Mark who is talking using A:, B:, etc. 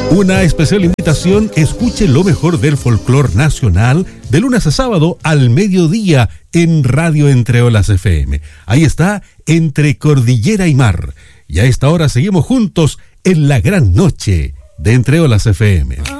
A: Una especial invitación, escuche lo mejor del folclor nacional de lunes a sábado al mediodía en Radio Entre Olas FM. Ahí está, Entre Cordillera y Mar. Y a esta hora seguimos juntos en la gran noche de Entre Olas FM.